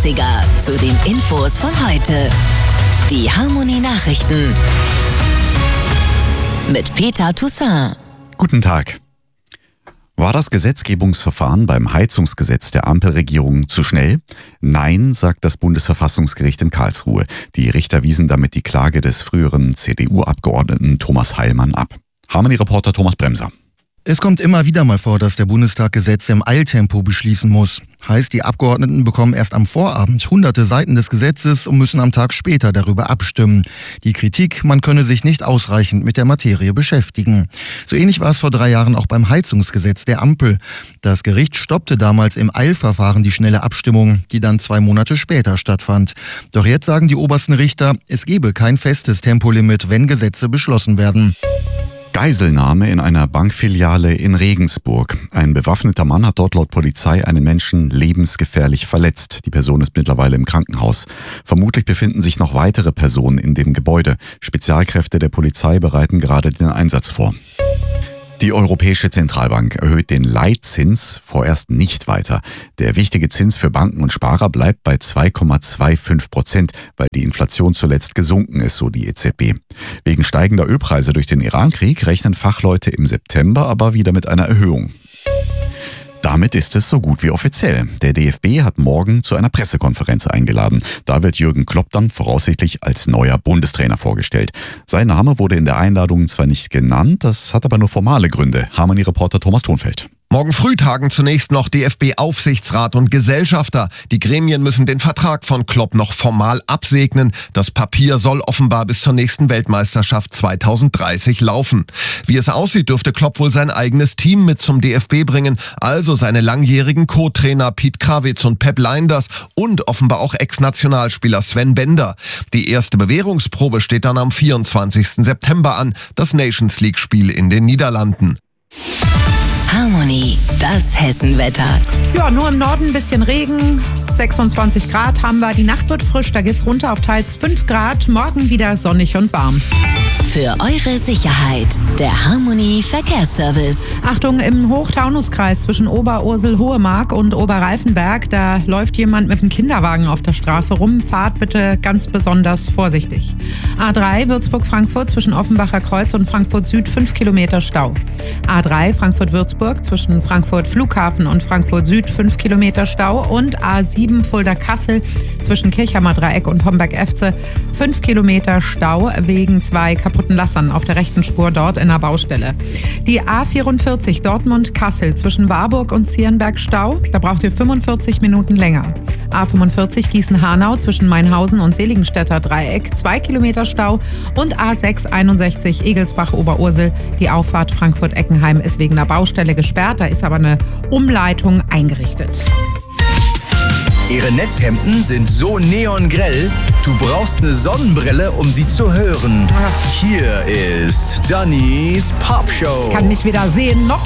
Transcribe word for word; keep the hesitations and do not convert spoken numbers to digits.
dreißiger zu den Infos von heute. Die Harmony Nachrichten mit Peter Toussaint. Guten Tag. War das Gesetzgebungsverfahren beim Heizungsgesetz der Ampelregierung zu schnell? Nein, sagt das Bundesverfassungsgericht in Karlsruhe. Die Richter wiesen damit die Klage des früheren C D U-Abgeordneten Thomas Heilmann ab. Harmony-Reporter Thomas Bremser. Es kommt immer wieder mal vor, dass der Bundestag Gesetze im Eiltempo beschließen muss. Heißt, die Abgeordneten bekommen erst am Vorabend hunderte Seiten des Gesetzes und müssen am Tag später darüber abstimmen. Die Kritik, man könne sich nicht ausreichend mit der Materie beschäftigen. So ähnlich war es vor drei Jahren auch beim Heizungsgesetz der Ampel. Das Gericht stoppte damals im Eilverfahren die schnelle Abstimmung, die dann zwei Monate später stattfand. Doch jetzt sagen die obersten Richter, es gebe kein festes Tempolimit, wenn Gesetze beschlossen werden. Geiselnahme in einer Bankfiliale in Regensburg. Ein bewaffneter Mann hat dort laut Polizei einen Menschen lebensgefährlich verletzt. Die Person ist mittlerweile im Krankenhaus. Vermutlich befinden sich noch weitere Personen in dem Gebäude. Spezialkräfte der Polizei bereiten gerade den Einsatz vor. Die Europäische Zentralbank erhöht den Leitzins vorerst nicht weiter. Der wichtige Zins für Banken und Sparer bleibt bei zwei Komma fünfundzwanzig Prozent, weil die Inflation zuletzt gesunken ist, so die E Z B. Wegen steigender Ölpreise durch den Irankrieg rechnen Fachleute im September aber wieder mit einer Erhöhung. Damit ist es so gut wie offiziell. Der D F B hat morgen zu einer Pressekonferenz eingeladen. Da wird Jürgen Klopp dann voraussichtlich als neuer Bundestrainer vorgestellt. Sein Name wurde in der Einladung zwar nicht genannt, das hat aber nur formale Gründe. Harmony-Reporter Thomas Thonfeld. Morgen früh tagen zunächst noch D F B-Aufsichtsrat und Gesellschafter. Die Gremien müssen den Vertrag von Klopp noch formal absegnen. Das Papier soll offenbar bis zur nächsten Weltmeisterschaft zweitausenddreißig laufen. Wie es aussieht, dürfte Klopp wohl sein eigenes Team mit zum D F B bringen, also seine langjährigen Co-Trainer Piet Krawitz und Pep Lijnders und offenbar auch Ex-Nationalspieler Sven Bender. Die erste Bewährungsprobe steht dann am vierundzwanzigsten September an, das Nations League-Spiel in den Niederlanden. Harmony, das Hessenwetter. Ja, nur im Norden ein bisschen Regen, sechsundzwanzig Grad haben wir. Die Nacht wird frisch, da geht's runter auf teils fünf Grad. Morgen wieder sonnig und warm. Für eure Sicherheit, der Harmony Verkehrsservice. Achtung, im Hochtaunuskreis zwischen Oberursel-Hohemark und Oberreifenberg, da läuft jemand mit einem Kinderwagen auf der Straße rum. Fahrt bitte ganz besonders vorsichtig. A drei Würzburg-Frankfurt zwischen Offenbacher Kreuz und Frankfurt Süd fünf Kilometer Stau. A drei Frankfurt-Würzburg zwischen Frankfurt Flughafen und Frankfurt Süd fünf Kilometer Stau und A sieben Fulda-Kassel zwischen Kirchhammer Dreieck und Homberg-Efze fünf Kilometer Stau wegen zwei kaputten Lassern auf der rechten Spur dort in der Baustelle. Die A vierundvierzig Dortmund-Kassel zwischen Warburg und Zierenberg Stau, da braucht ihr fünfundvierzig Minuten länger. A fünfundvierzig Gießen-Hanau zwischen Mainhausen und Seligenstädter Dreieck zwei Kilometer Stau und A sechs einundsechzig Egelsbach-Oberursel, die Auffahrt Frankfurt-Eckenheim ist wegen der Baustelle gesperrt, da ist aber eine Umleitung eingerichtet. Ihre Netzhemden sind so neongrell, du brauchst eine Sonnenbrille, um sie zu hören. Hier ist Dannys Popshow. Ich kann mich weder sehen noch